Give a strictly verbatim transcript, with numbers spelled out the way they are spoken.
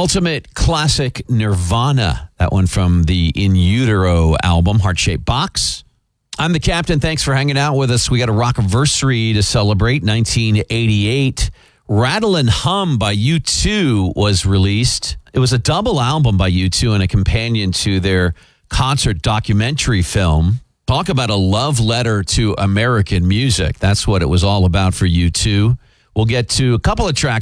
Ultimate classic Nirvana. That one from the In Utero album, Heart Shaped Box. I'm the Captain. Thanks for hanging out with us. We got a rock-versary to celebrate. nineteen eighty-eight, Rattle and Hum by U two was released. It was a double album by U two and a companion to their concert documentary film. Talk about a love letter to American music. That's what it was all about for U two. We'll get to a couple of tracks